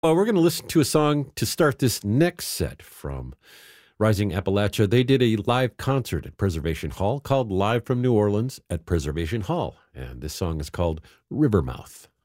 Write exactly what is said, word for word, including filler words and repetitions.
Well, we're going to listen to a song to start this next set from Rising Appalachia. They did a live concert at Preservation Hall called Live from New Orleans at Preservation Hall. And this song is called Rivermouth.